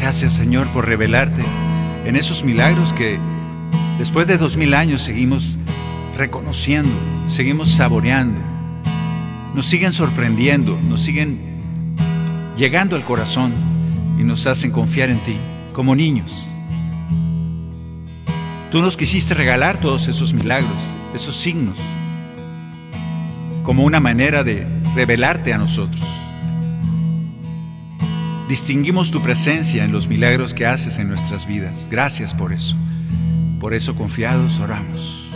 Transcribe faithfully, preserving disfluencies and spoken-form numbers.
Gracias, Señor, por revelarte en esos milagros que después de dos mil años seguimos reconociendo, seguimos saboreando, nos siguen sorprendiendo, nos siguen llegando al corazón y nos hacen confiar en ti como niños. Tú nos quisiste regalar todos esos milagros, esos signos, como una manera de revelarte a nosotros. Distinguimos tu presencia en los milagros que haces en nuestras vidas. Gracias por eso. Por eso confiados oramos.